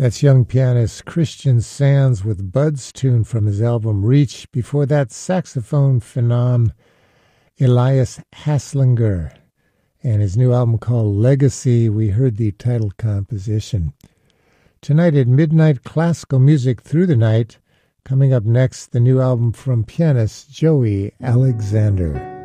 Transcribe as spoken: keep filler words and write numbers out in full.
That's young pianist Christian Sands with Bud's tune from his album Reach. Before that, saxophone phenom Elias Haslinger and his new album called Legacy. We heard the title composition. Tonight at midnight, classical music through the night. Coming up next, the new album from pianist Joey Alexander.